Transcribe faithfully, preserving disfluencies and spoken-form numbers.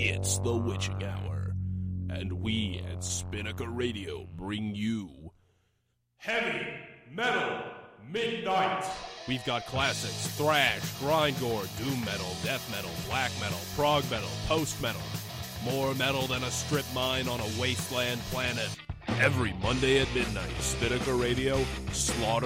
It's the witching hour, and we at Spinnaker Radio bring you Heavy Metal Midnight. We've got classics, thrash, grindcore, doom metal, death metal, black metal, prog metal, post metal. More metal than a strip mine on a wasteland planet. Every Monday at midnight, Spinnaker Radio, Slaughter